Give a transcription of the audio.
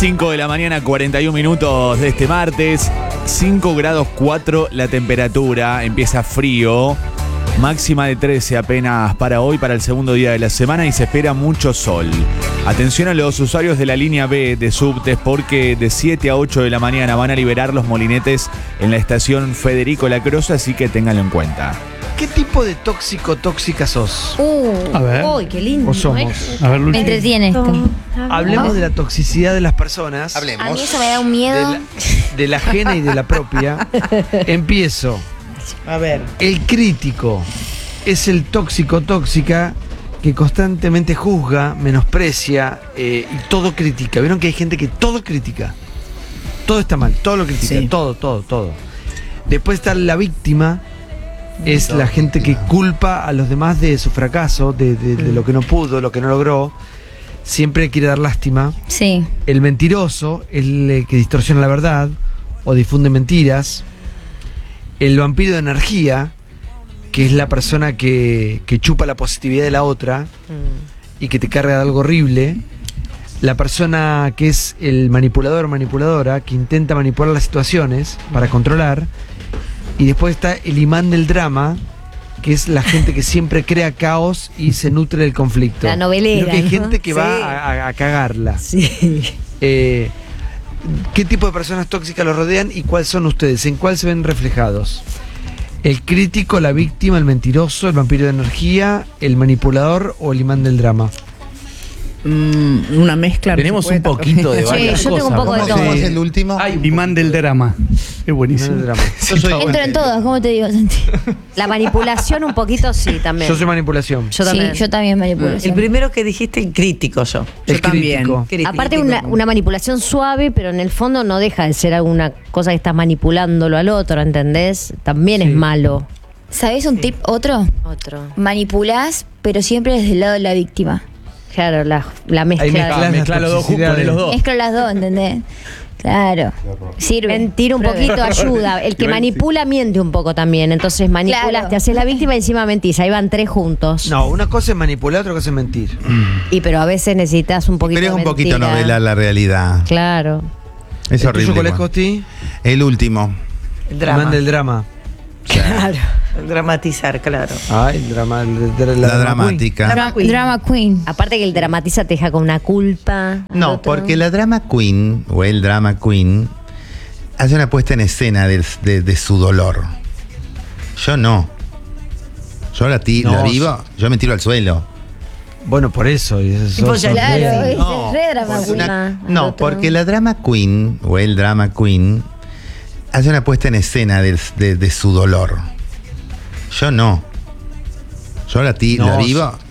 5 de la mañana, 41 minutos de este martes. 5 grados 4 la temperatura. Empieza frío. Máxima de 13 apenas para hoy, para el segundo día de la semana, y se espera mucho sol. Atención a los usuarios de la línea B de subtes, porque de 7 a 8 de la mañana van a liberar los molinetes en la estación Federico Lacroze, así que ténganlo en cuenta. ¿Qué tipo de tóxica sos? A ver. Uy, qué lindo. ¿O somos? A ver, Luchi. Me entretiene esto. Hablemos de la toxicidad de las personas. A mí eso me da un miedo. De la ajena y de la propia. Empiezo. A ver. El crítico es el tóxica que constantemente juzga, menosprecia y todo critica. ¿Vieron que hay gente que todo critica? Todo está mal, todo lo critica, Sí. todo. Después está la víctima, es la gente que culpa a los demás de su fracaso, de lo que no pudo, lo que no logró. Siempre quiere dar lástima. Sí. El mentiroso, el que distorsiona la verdad o difunde mentiras. El vampiro de energía, que es la persona que chupa la positividad de la otra y que te carga de algo horrible. La persona que es el manipulador o manipuladora, que intenta manipular las situaciones para controlar. Y después está el imán del drama, que es la gente que siempre crea caos y se nutre del conflicto. La novelera, Creo que hay ¿no? gente que Sí. va a cagarla. Sí. ¿Qué tipo de personas tóxicas los rodean y cuáles son ustedes? ¿En cuál se ven reflejados? ¿El crítico, la víctima, el mentiroso, el vampiro de energía, el manipulador o el imán del drama? Una mezcla. Tenemos un poquito de Sí, varias yo tengo un cosas. poco de ¿Cómo todo. se dice? el último? Imán del drama. Es Imán buenísimo. del drama. Entro en todas, ¿cómo te digo, Santi? La manipulación un poquito sí también. Yo soy manipulación. Yo también. Sí, yo también El manipulación. primero que dijiste, el crítico yo. Yo El también. crítico. Aparte una manipulación suave, pero en el fondo no deja de ser alguna cosa que estás manipulándolo al otro, ¿entendés? También es malo. ¿Sabés un tip otro? Otro. Manipulás, pero siempre desde el lado de la víctima. Claro, la Ahí mezcla. Mezcla los dos, toxicidades. ponle los dos. Mezclo las dos, ¿entendés? Claro. Sirve. Mentir un Pruebe. poquito ayuda. El que manipula miente un poco también. Entonces manipulas, Claro. te haces la víctima y encima mentís. Ahí van tres juntos. No, una cosa es manipular, otra cosa es mentir. Y pero a veces necesitas un poquito Pero es de un poquito mentira. novelar la realidad. Claro. Es ¿El horrible. tuyo cuál es, igual. Costi? El último. El drama. Imán del drama. Claro. El dramatizar, claro. Ah, el drama. La dramática. Drama queen. Drama Queen. Aparte que el dramatiza te deja con una culpa. al No, otro. porque la drama queen o el drama queen hace una puesta en escena de su dolor. Yo no. Yo No, lo vivo, yo me tiro al suelo. Bueno, por eso. Y eso Tipo ya- Claro, Sí. es re drama porque queen. al no, otro. porque la drama queen o el drama queen hace una puesta en escena de su dolor. Yo no. Yo la No, vivo,